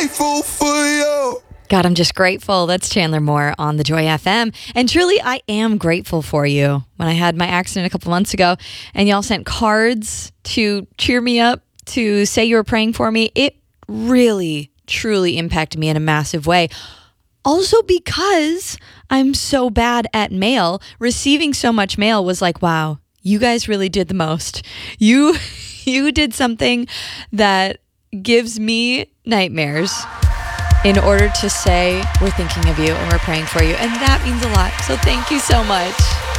grateful for you. God, I'm just grateful. That's Chandler Moore on the Joy FM. And truly, I am grateful for you. When I had my accident a couple months ago and y'all sent cards to cheer me up, to say you were praying for me, it really, truly impacted me in a massive way. Also because I'm so bad at mail, receiving so much mail was like, wow, you guys really did the most. You did something that gives me nightmares in order to say we're thinking of you and we're praying for you. And that means a lot. So thank you so much.